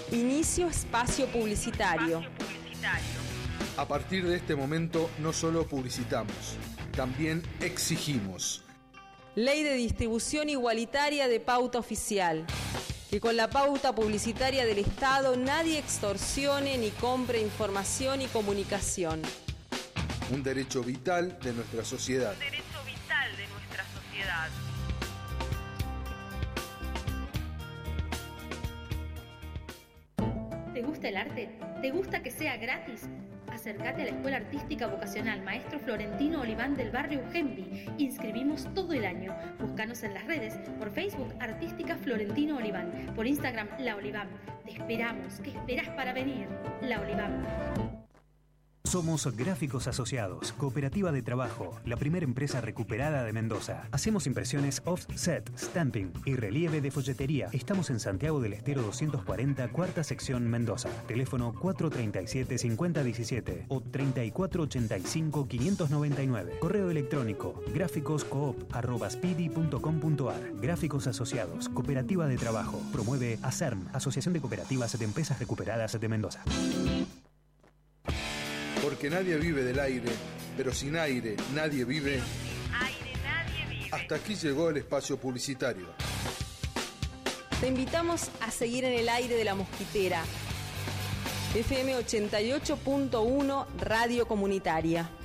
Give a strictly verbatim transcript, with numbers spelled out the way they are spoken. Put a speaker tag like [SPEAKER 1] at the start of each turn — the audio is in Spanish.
[SPEAKER 1] Inicio espacio publicitario.
[SPEAKER 2] Espacio publicitario.
[SPEAKER 3] A partir de este momento no solo publicitamos, también exigimos.
[SPEAKER 1] Ley de distribución igualitaria de pauta oficial. Que con la pauta publicitaria del Estado nadie extorsione ni compre información y comunicación.
[SPEAKER 3] Un derecho vital de nuestra sociedad.
[SPEAKER 2] Un derecho vital de nuestra sociedad.
[SPEAKER 4] ¿Te gusta el arte? ¿Te gusta que sea gratis? Acércate a la Escuela Artística Vocacional Maestro Florentino Oliván del barrio Ugembi. Inscribimos todo el año. Búscanos en las redes, por Facebook Artística Florentino Oliván, por Instagram La Oliván. Te esperamos. ¿Qué esperás para venir? La Oliván.
[SPEAKER 5] Somos Gráficos Asociados, cooperativa de trabajo, la primera empresa recuperada de Mendoza. Hacemos impresiones offset, stamping y relieve de folletería. Estamos en Santiago del Estero doscientos cuarenta, cuarta sección, Mendoza. Teléfono cuatro treinta y siete, cincuenta diecisiete o treinta y cuatro ochenta y cinco, quinientos noventa y nueve. Correo electrónico gráficoscoop arroba spidi punto com punto ar. Gráficos Asociados, cooperativa de trabajo. Promueve ASERM, Asociación de Cooperativas de Empresas Recuperadas de Mendoza.
[SPEAKER 3] Porque nadie vive del aire, pero sin aire nadie vive.
[SPEAKER 2] Sin aire nadie vive.
[SPEAKER 3] Hasta aquí llegó el espacio publicitario.
[SPEAKER 1] Te invitamos a seguir en el aire de la mosquitera. F M ochenta y ocho punto uno Radio Comunitaria.